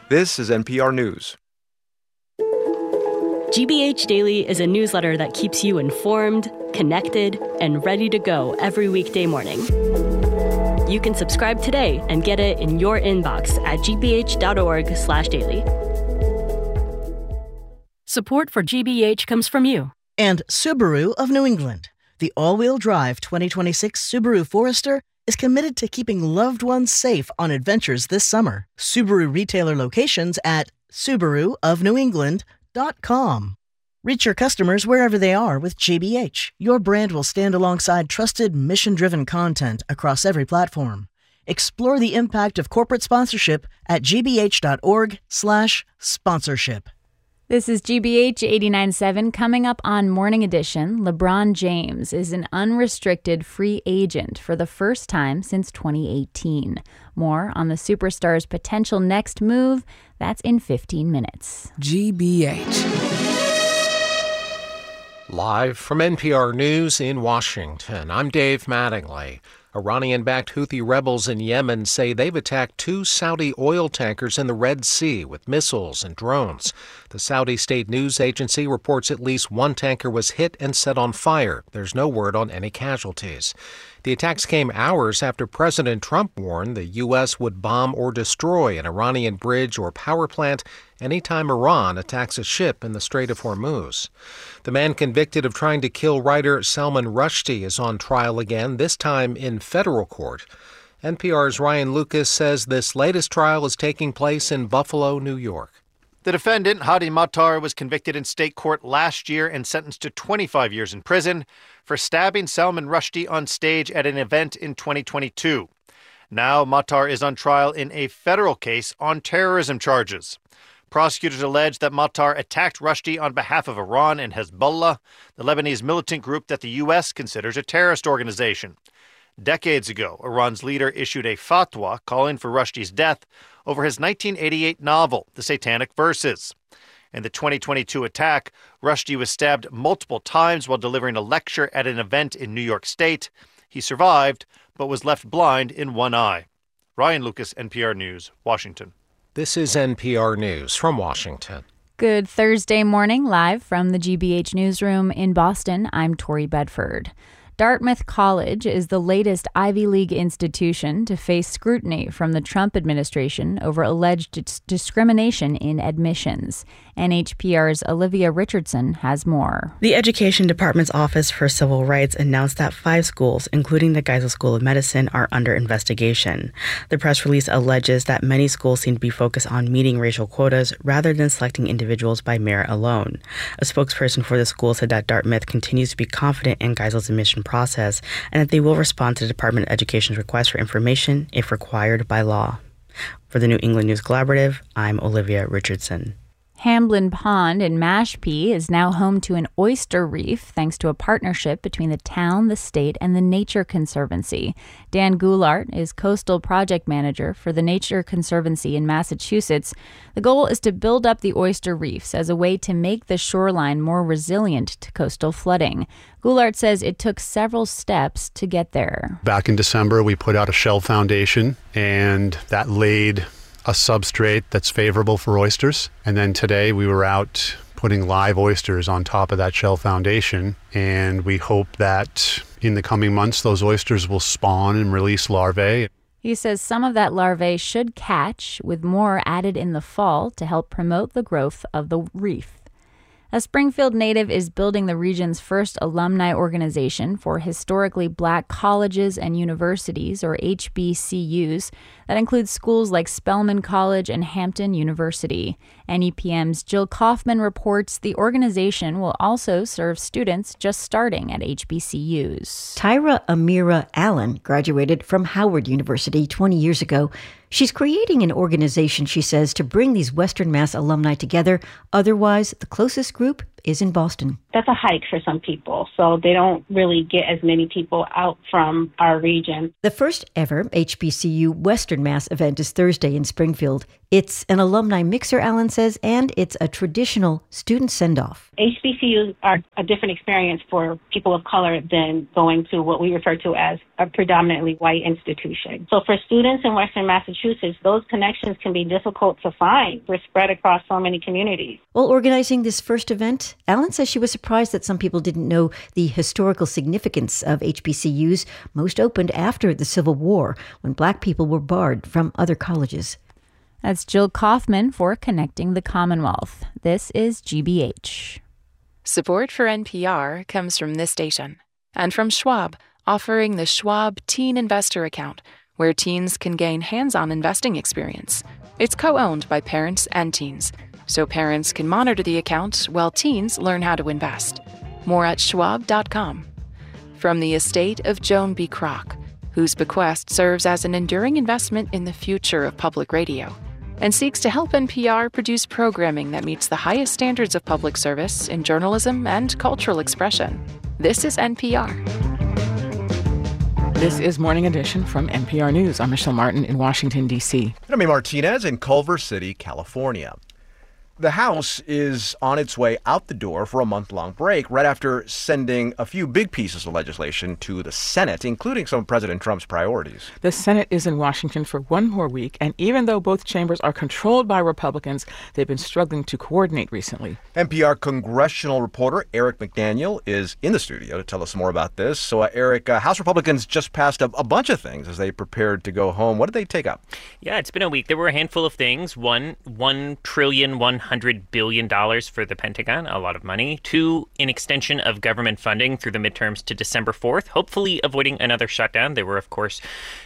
This is NPR News. GBH Daily is a newsletter that keeps you informed, connected, and ready to go every weekday morning. You can subscribe today and get it in your inbox at gbh.org/daily. Support for GBH comes from you. And Subaru of New England. The all-wheel drive 2026 Subaru Forester is committed to keeping loved ones safe on adventures this summer. Subaru retailer locations at SubaruofNewEngland.com. Reach your customers wherever they are with GBH. Your brand will stand alongside trusted, mission-driven content across every platform. Explore the impact of corporate sponsorship at gbh.org/sponsorship. This is GBH 89.7. Coming up on Morning Edition, LeBron James is an unrestricted free agent for the first time since 2018. More on the superstar's potential next move. That's in 15 minutes. GBH. Live from NPR News in Washington, I'm Dave Mattingly. Iranian-backed Houthi rebels in Yemen say they've attacked 2 Saudi oil tankers in the Red Sea with missiles and drones. The Saudi state news agency reports at least 1 tanker was hit and set on fire. There's no word on any casualties. The attacks came hours after President Trump warned the U.S. would bomb or destroy an Iranian bridge or power plant anytime Iran attacks a ship in the Strait of Hormuz. The man convicted of trying to kill writer Salman Rushdie is on trial again, this time in federal court. NPR's Ryan Lucas says this latest trial is taking place in Buffalo, New York. The defendant, Hadi Matar, was convicted in state court last year and sentenced to 25 years in prison for stabbing Salman Rushdie on stage at an event in 2022. Now Matar is on trial in a federal case on terrorism charges. Prosecutors allege that Matar attacked Rushdie on behalf of Iran and Hezbollah, the Lebanese militant group that the U.S. considers a terrorist organization. Decades ago, Iran's leader issued a fatwa calling for Rushdie's death over his 1988 novel, The Satanic Verses. In the 2022 attack, Rushdie was stabbed multiple times while delivering a lecture at an event in New York State. He survived, but was left blind in one eye. Ryan Lucas, NPR News, Washington. This is NPR News from Washington. Good Thursday morning, live from the GBH newsroom in Boston. I'm Tori Bedford. Dartmouth College is the latest Ivy League institution to face scrutiny from the Trump administration over alleged discrimination in admissions. NHPR's Olivia Richardson has more. The Education Department's Office for Civil Rights announced that 5 schools, including the Geisel School of Medicine, are under investigation. The press release alleges that many schools seem to be focused on meeting racial quotas rather than selecting individuals by merit alone. A spokesperson for the school said that Dartmouth continues to be confident in Geisel's admission process and that they will respond to the Department of Education's request for information if required by law. For the New England News Collaborative, I'm Olivia Richardson. Hamblin Pond in Mashpee is now home to an oyster reef thanks to a partnership between the town, the state, and the Nature Conservancy. Dan Goulart is Coastal Project Manager for the Nature Conservancy in Massachusetts. The goal is to build up the oyster reefs as a way to make the shoreline more resilient to coastal flooding. Goulart says it took several steps to get there. Back in December, we put out a shell foundation, and that laid a substrate that's favorable for oysters. And then today we were out putting live oysters on top of that shell foundation. And we hope that in the coming months, those oysters will spawn and release larvae. He says some of that larvae should catch, with more added in the fall to help promote the growth of the reef. A Springfield native is building the region's first alumni organization for historically black colleges and universities, or HBCUs. That includes schools like Spelman College and Hampton University. NEPM's Jill Kaufman reports the organization will also serve students just starting at HBCUs. Tyra Amira Allen graduated from Howard University 20 years ago. She's creating an organization, she says, to bring these Western Mass alumni together. Otherwise, the closest group is in Boston. That's a hike for some people, so they don't really get as many people out from our region. The first ever HBCU Western Mass event is Thursday in Springfield. It's an alumni mixer, Alan says, and it's a traditional student send-off. HBCUs are a different experience for people of color than going to what we refer to as a predominantly white institution. So for students in Western Massachusetts, those connections can be difficult to find. We're spread across so many communities. While organizing this first event, Alan says she was surprised that some people didn't know the historical significance of HBCUs. Most opened after the Civil War, when Black people were barred from other colleges. That's Jill Kaufman for Connecting the Commonwealth. This is GBH. Support for NPR comes from this station and from Schwab, offering the Schwab Teen Investor Account, where teens can gain hands-on investing experience. It's co-owned by parents and teens, so parents can monitor the account while teens learn how to invest. More at schwab.com. From the estate of Joan B. Kroc, whose bequest serves as an enduring investment in the future of public radio and seeks to help NPR produce programming that meets the highest standards of public service in journalism and cultural expression. This is NPR. This is Morning Edition from NPR News. I'm Michelle Martin in Washington, D.C. And I'm Martinez in Culver City, California. The House is on its way out the door for a month-long break right after sending a few big pieces of legislation to the Senate, including some of President Trump's priorities. The Senate is in Washington for one more week, and even though both chambers are controlled by Republicans, they've been struggling to coordinate recently. NPR congressional reporter Eric McDaniel is in the studio to tell us more about this. So, Eric, House Republicans just passed a bunch of things as they prepared to go home. What did they take up? Yeah, it's been a week. There were a handful of things. One, $1.1 billion for the Pentagon, a lot of money. 2, an extension of government funding through the midterms to December 4th, hopefully avoiding another shutdown. There were, of course,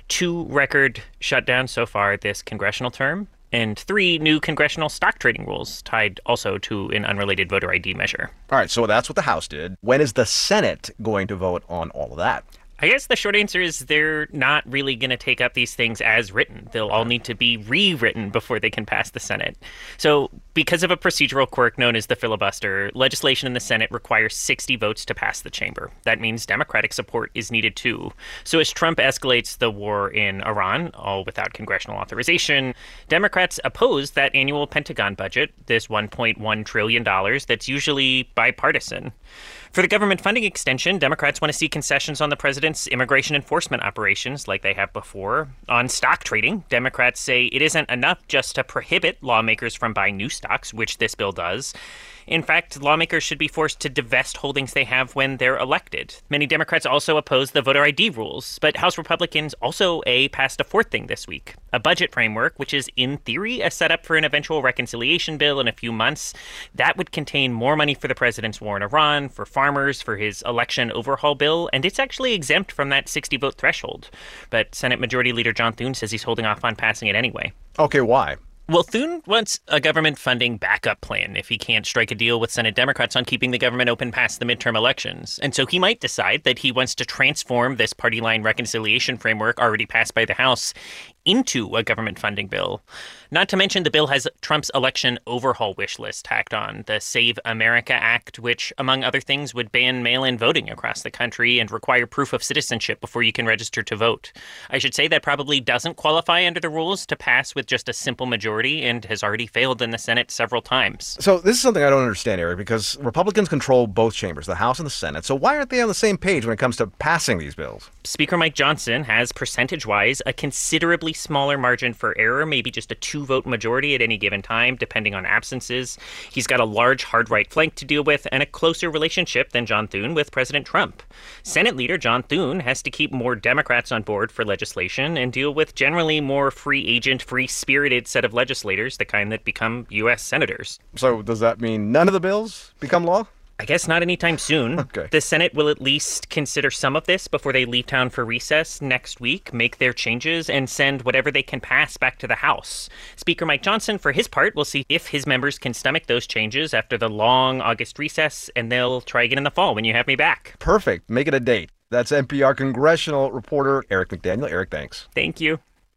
2 record shutdowns so far this congressional term. And 3, new congressional stock trading rules tied also to an unrelated voter ID measure. All right, so that's what the House did. When is the Senate going to vote on all of that? I guess the short answer is they're not really going to take up these things as written. They'll all need to be rewritten before they can pass the Senate. So because of a procedural quirk known as the filibuster, legislation in the Senate requires 60 votes to pass the chamber. That means Democratic support is needed too. So as Trump escalates the war in Iran, all without congressional authorization, Democrats oppose that annual Pentagon budget, this $1.1 trillion that's usually bipartisan. For the government funding extension, Democrats want to see concessions on the president's immigration enforcement operations like they have before. On stock trading, Democrats say it isn't enough just to prohibit lawmakers from buying new stocks, which this bill does. In fact, lawmakers should be forced to divest holdings they have when they're elected. Many Democrats also oppose the voter ID rules, but House Republicans also passed a fourth thing this week, a budget framework, which is in theory a setup for an eventual reconciliation bill in a few months. That would contain more money for the president's war in Iran, for farmers, for his election overhaul bill, and it's actually exempt from that 60-vote threshold. But Senate Majority Leader John Thune says he's holding off on passing it anyway. Okay, why? Well, Thune wants a government funding backup plan if he can't strike a deal with Senate Democrats on keeping the government open past the midterm elections. And so he might decide that he wants to transform this party line reconciliation framework already passed by the House into a government funding bill. Not to mention the bill has Trump's election overhaul wish list tacked on, the Save America Act, which, among other things, would ban mail-in voting across the country and require proof of citizenship before you can register to vote. I should say that probably doesn't qualify under the rules to pass with just a simple majority and has already failed in the Senate several times. So this is something I don't understand, Eric, because Republicans control both chambers, the House and the Senate. So why aren't they on the same page when it comes to passing these bills? Speaker Mike Johnson has, percentage-wise, a considerably smaller margin for error, maybe just a 2-vote majority at any given time, depending on absences. He's got a large hard right flank to deal with and a closer relationship than John Thune with President Trump. Senate Leader John Thune has to keep more Democrats on board for legislation and deal with generally more free agent, free-spirited set of legislators, the kind that become U.S. senators. So does that mean none of the bills become law? I guess not anytime soon. Okay. The Senate will at least consider some of this before they leave town for recess next week, make their changes, and send whatever they can pass back to the House. Speaker Mike Johnson, for his part, will see if his members can stomach those changes after the long August recess, and they'll try again in the fall when you have me back. Perfect. Make it a date. That's NPR congressional reporter Eric McDaniel. Eric, thanks. Thank you.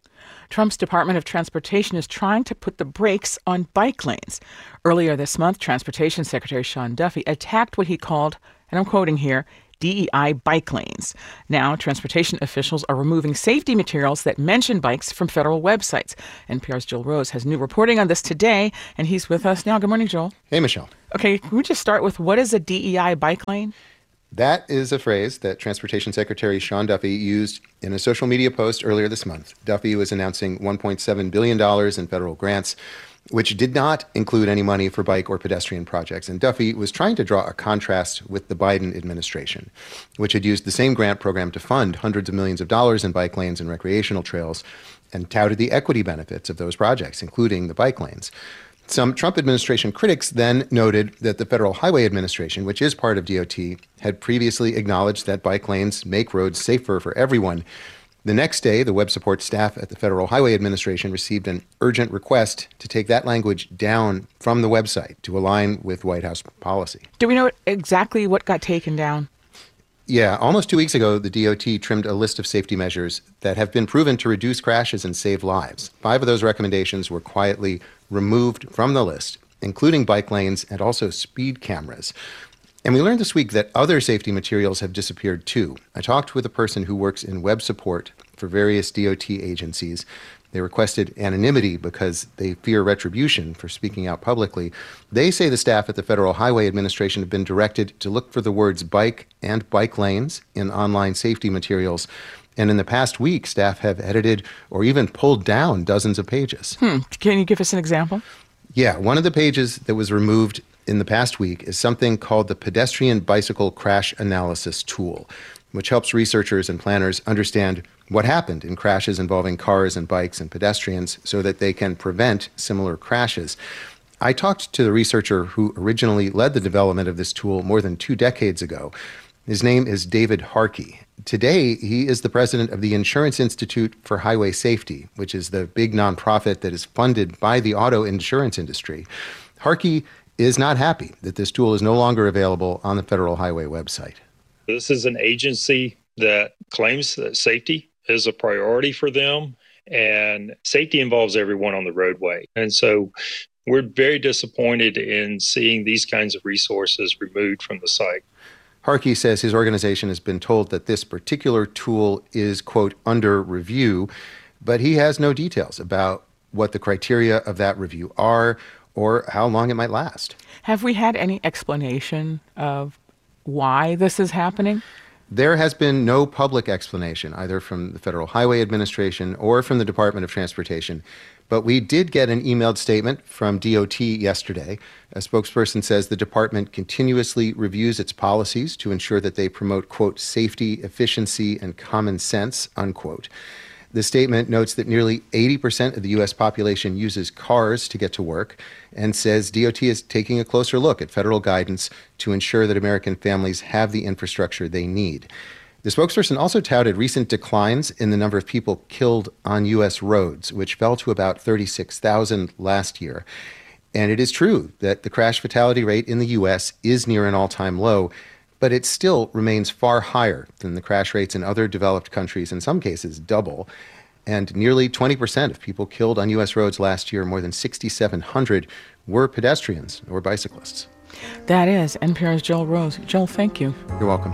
Trump's Department of Transportation is trying to put the brakes on bike lanes. Earlier this month, Transportation Secretary Sean Duffy attacked what he called, and I'm quoting here, DEI bike lanes. Now, transportation officials are removing safety materials that mention bikes from federal websites. NPR's Joel Rose has new reporting on this today, and he's with us now. Good morning, Joel. Hey, Michelle. Okay, can we just start with what is a DEI bike lane? That is a phrase that Transportation Secretary Sean Duffy used in a social media post earlier this month. Duffy was announcing $1.7 billion in federal grants, which did not include any money for bike or pedestrian projects. And Duffy was trying to draw a contrast with the Biden administration, which had used the same grant program to fund hundreds of millions of dollars in bike lanes and recreational trails and touted the equity benefits of those projects, including the bike lanes. Some Trump administration critics then noted that the Federal Highway Administration, which is part of DOT, had previously acknowledged that bike lanes make roads safer for everyone. The next day, the web support staff at the Federal Highway Administration received an urgent request to take that language down from the website to align with White House policy. Do we know exactly what got taken down? Yeah, almost 2 weeks ago, the DOT trimmed a list of safety measures that have been proven to reduce crashes and save lives. 5 of those recommendations were quietly removed from the list, including bike lanes and also speed cameras. And we learned this week that other safety materials have disappeared too. I talked with a person who works in web support for various DOT agencies. They requested anonymity because they fear retribution for speaking out publicly. They say the staff at the Federal Highway Administration have been directed to look for the words bike and bike lanes in online safety materials. And in the past week, staff have edited or even pulled down dozens of pages. Can you give us an example? Yeah, one of the pages that was removed in the past week is something called the Pedestrian Bicycle Crash Analysis Tool, which helps researchers and planners understand what happened in crashes involving cars and bikes and pedestrians so that they can prevent similar crashes. I talked to the researcher who originally led the development of this tool more than 2 decades ago. His name is David Harkey. Today, he is the president of the Insurance Institute for Highway Safety, which is the big nonprofit that is funded by the auto insurance industry. Harkey is not happy that this tool is no longer available on the Federal Highway website. This is an agency that claims that safety is a priority for them, and safety involves everyone on the roadway. And so we're very disappointed in seeing these kinds of resources removed from the site. Harkey says his organization has been told that this particular tool is, quote, under review, but he has no details about what the criteria of that review are or how long it might last. Have we had any explanation of why this is happening? There has been no public explanation, either from the Federal Highway Administration or from the Department of Transportation. But we did get an emailed statement from DOT yesterday. A spokesperson says the department continuously reviews its policies to ensure that they promote, quote, safety, efficiency, and common sense, unquote. The statement notes that nearly 80% of the U.S. population uses cars to get to work and says DOT is taking a closer look at federal guidance to ensure that American families have the infrastructure they need. The spokesperson also touted recent declines in the number of people killed on U.S. roads, which fell to about 36,000 last year. And it is true that the crash fatality rate in the U.S. is near an all-time low, but it still remains far higher than the crash rates in other developed countries, in some cases double. And nearly 20% of people killed on U.S. roads last year, more than 6,700, were pedestrians or bicyclists. That is NPR's Joel Rose. Joel, thank you. You're welcome.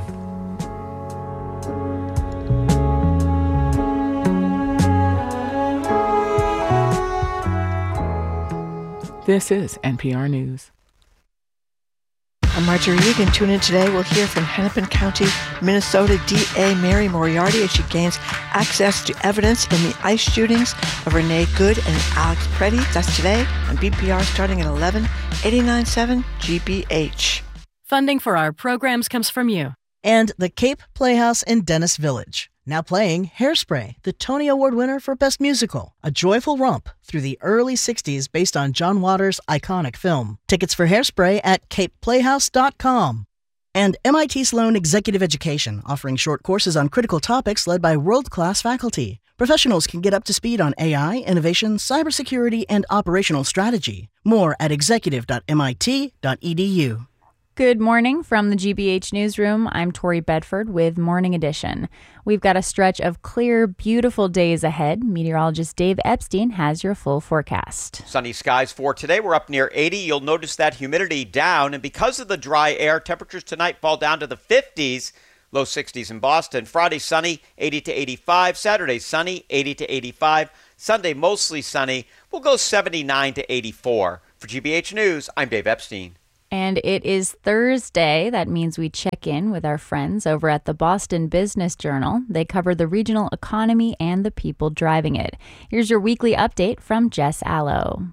This is NPR News. I'm Marjorie Regan. Tune in today. We'll hear from Hennepin County, Minnesota DA Mary Moriarty as she gains access to evidence in the ICE shootings of Renee Good and Alex Preddy. That's today on BPR starting at 11, 89.7 GBH. Funding for our programs comes from you. And the Cape Playhouse in Dennis Village. Now playing Hairspray, the Tony Award winner for Best Musical, a joyful romp through the early 60s based on John Waters' iconic film. Tickets for Hairspray at capeplayhouse.com. And MIT Sloan Executive Education, offering short courses on critical topics led by world-class faculty. Professionals can get up to speed on AI, innovation, cybersecurity, and operational strategy. More at executive.mit.edu. Good morning from the GBH Newsroom. I'm Tori Bedford with Morning Edition. We've got a stretch of clear, beautiful days ahead. Meteorologist Dave Epstein has your full forecast. Sunny skies for today. We're up near 80. You'll notice that humidity down. And because of the dry air, temperatures tonight fall down to the 50s, low 60s in Boston. Friday, sunny, 80 to 85. Saturday, sunny, 80 to 85. Sunday, mostly sunny. We'll go 79 to 84. For GBH News, I'm Dave Epstein. And it is Thursday. That means we check in with our friends over at the Boston Business Journal. They cover the regional economy and the people driving it. Here's your weekly update from Jess Allo.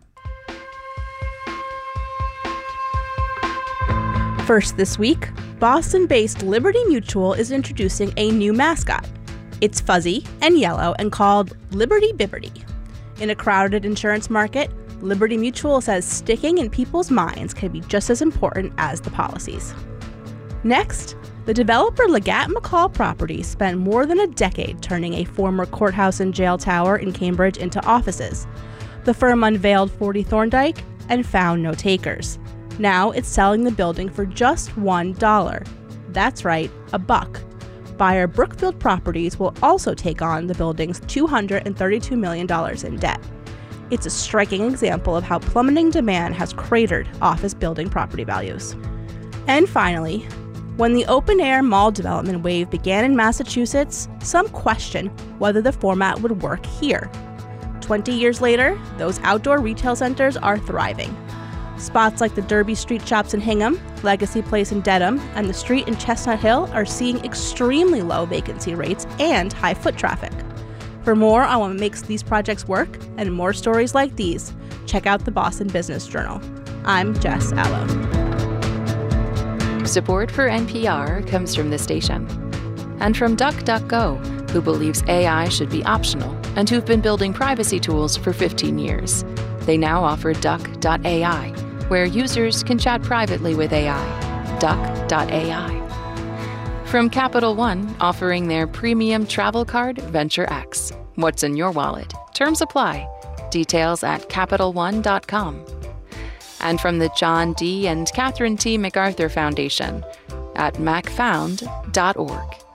First this week, Boston-based Liberty Mutual is introducing a new mascot. It's fuzzy and yellow and called Liberty Bibberty. In a crowded insurance market, Liberty Mutual says sticking in people's minds can be just as important as the policies. Next, the developer Legatt McCall Properties spent more than a decade turning a former courthouse and jail tower in Cambridge into offices. The firm unveiled 40 Thorndike and found no takers. Now it's selling the building for just $1. That's right, $1. Buyer Brookfield Properties will also take on the building's $232 million in debt. It's a striking example of how plummeting demand has cratered office building property values. And finally, when the open-air mall development wave began in Massachusetts, some questioned whether the format would work here. 20 years later, those outdoor retail centers are thriving. Spots like the Derby Street Shops in Hingham, Legacy Place in Dedham, and the street in Chestnut Hill are seeing extremely low vacancy rates and high foot traffic. For more on what makes these projects work and more stories like these, check out the Boston Business Journal. I'm Jess Allo. Support for NPR comes from this station and from DuckDuckGo, who believes AI should be optional and who've been building privacy tools for 15 years. They now offer Duck.ai, where users can chat privately with AI. Duck.ai. From Capital One, offering their premium travel card, Venture X. What's in your wallet? Terms apply. Details at CapitalOne.com. And from the John D. and Catherine T. MacArthur Foundation at macfound.org.